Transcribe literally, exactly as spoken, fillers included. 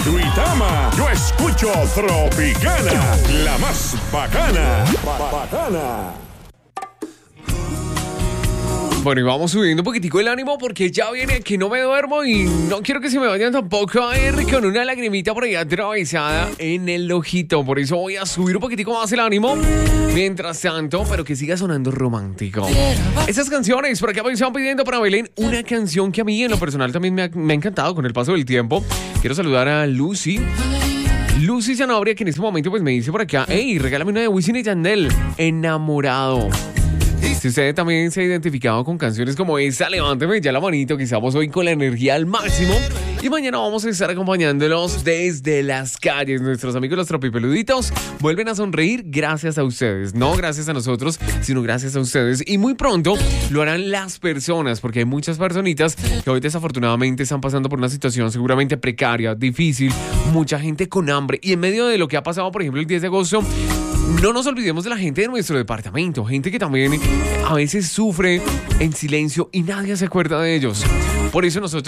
Duitama, yo escucho Tropicana, la más bacana. Bacana. Bueno, y vamos subiendo un poquitico el ánimo porque ya viene que no me duermo y no quiero que se me vayan tampoco a ir con una lagrimita por ahí atravesada en el ojito. Por eso voy a subir un poquitico más el ánimo. Mientras tanto, pero que siga sonando romántico. Esas canciones, por acá me estaban pidiendo para Belén una canción que a mí en lo personal también me ha, me ha encantado con el paso del tiempo. Quiero saludar a Lucy. Lucy Zanabria, que en este momento pues me dice por acá, hey, regálame una de Wisin y Yandel, Enamorado. Si usted también se ha identificado con canciones como esa, levánteme ya la manito, que estamos hoy con la energía al máximo. Y mañana vamos a estar acompañándolos desde las calles. Nuestros amigos los tropipeluditos vuelven a sonreír gracias a ustedes. No gracias a nosotros, sino gracias a ustedes. Y muy pronto lo harán las personas, porque hay muchas personitas que hoy desafortunadamente están pasando por una situación seguramente precaria, difícil, mucha gente con hambre. Y en medio de lo que ha pasado, por ejemplo, el diez de agosto, no nos olvidemos de la gente de nuestro departamento, gente que también a veces sufre en silencio y nadie se acuerda de ellos. Por eso nosotros